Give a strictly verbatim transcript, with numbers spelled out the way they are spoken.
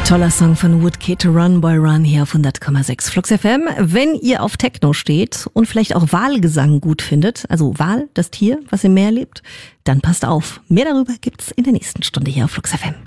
Toller Song von Woodkid, Run Boy Run, hier auf hundert Komma sechs Flux F M. Wenn ihr auf Techno steht und vielleicht auch Walgesang gut findet, also Wal, das Tier, was im Meer lebt, dann passt auf. Mehr darüber gibt's in der nächsten Stunde hier auf Flux F M.